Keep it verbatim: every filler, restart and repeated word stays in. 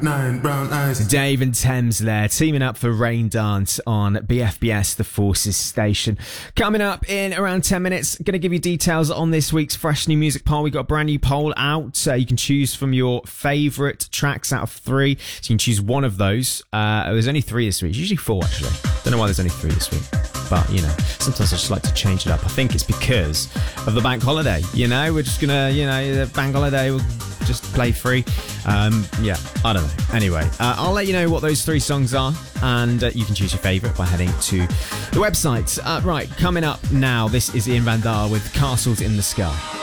nine, brown eyes. Dave and Thames there, teaming up for Rain Dance on B F B S, the Forces station. Coming up in around ten minutes, going to give you details on this week's Fresh New Music Poll. We got a brand new poll out. Uh, you can choose from your favourite tracks out of three. So you can choose one of those. Uh, there's only three this week. It's usually four, actually. Don't know why there's only three this week. But, you know, sometimes I just like to change it up. I think it's because of the bank holiday. You know, we're just going to, you know, the bank holiday, we'll just play free. Um, yeah, I don't know. Anyway, uh, I'll let you know what those three songs are, and uh, you can choose your favourite by heading to the website. Uh, right, coming up now, this is Ian Van Dahl with Castles in the Sky.